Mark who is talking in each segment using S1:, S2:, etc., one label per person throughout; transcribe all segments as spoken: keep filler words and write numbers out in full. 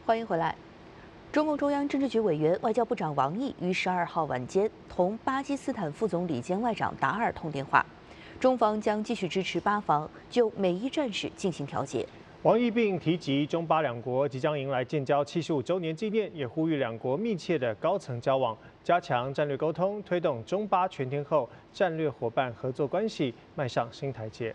S1: 欢迎回来。中共中央政治局委员、外交部长王毅于十二号晚间同巴基斯坦副总理兼外长达尔通电话，中方将继续支持巴方就美伊战事进行调解。
S2: 王毅并提及中巴两国即将迎来建交七十五周年纪念，也呼吁两国密切的高层交往，加强战略沟通，推动中巴全天候战略伙伴合作关系迈上新台阶。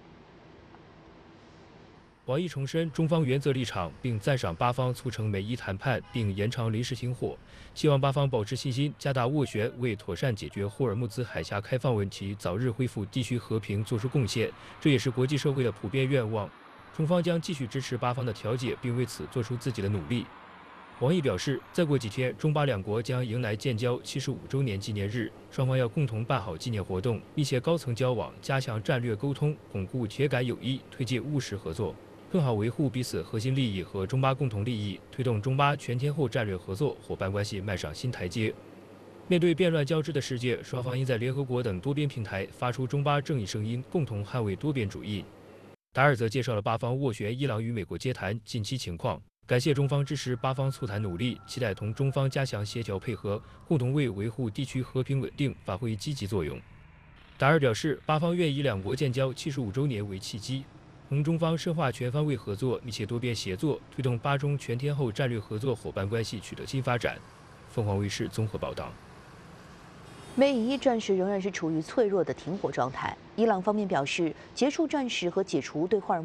S3: 王毅重申中方原则立场，并赞赏巴方促成美伊谈判并延长临时停火，希望巴方保持信心，加大斡旋，为妥善解决霍尔木兹海峡开放问题、早日恢复地区和平做出贡献。这也是国际社会的普遍愿望。中方将继续支持巴方的调解，并为此做出自己的努力。王毅表示，再过几天，中巴两国将迎来建交七十五周年纪念日，双方要共同办好纪念活动，密切高层交往，加强战略沟通，巩固铁杆友谊，推进务实合作。 更好维护彼此核心利益和中巴共同利益，推动中巴全天候战略合作伙伴关系迈上新台阶。面对变乱交织的世界，双方应在联合国等多边平台发出中巴正义声音，共同捍卫多边主义。达尔则介绍了巴方斡旋伊朗与美国接谈近期情况，感谢中方支持巴方促谈努力，期待同中方加强协调配合，共同为维护地区和平稳定发挥积极作用。达尔表示，巴方愿以两国建交七十五周年为契机。 同中方深化全方位合作，密切多边协作，推动巴中全天候战略合作伙伴关系取得新发展。凤凰卫视综合报道。
S1: 美以伊战事仍然是处于脆弱的停火状态。伊朗方面表示，结束战时和解除对霍尔